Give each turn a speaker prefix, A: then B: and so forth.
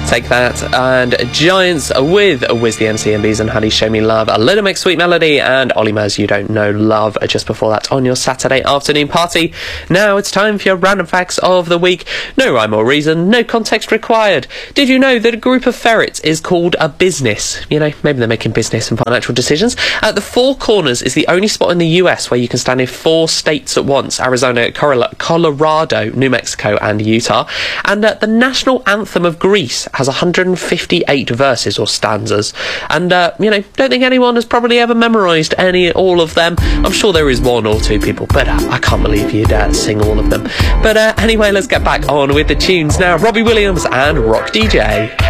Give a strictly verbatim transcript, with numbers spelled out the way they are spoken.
A: Take That, and Giants with Wiz the M C and Bees and Honey, Show Me Love, a Little Mix, Sweet Melody, and Ollie Murs, You Don't Know Love, just before that on your Saturday afternoon party. Now it's time for your random facts of the week. No rhyme or reason, no context required. Did you know that a group of ferrets is called a business? You know, maybe they're making business and financial decisions. At the Four Corners is the only spot in the U S where you can stand in four states at once: Arizona, Colorado, New Mexico, and Utah. And uh, the national anthem of Greece has one hundred fifty-eight verses or stanzas. And, uh, you know, don't think anyone has probably ever memorised any, all of them. I'm sure there is one or two people, but uh, I can't believe you'd uh, sing all of them. But uh, anyway, let's get back on with the tunes now. Robbie Williams and Rock D J.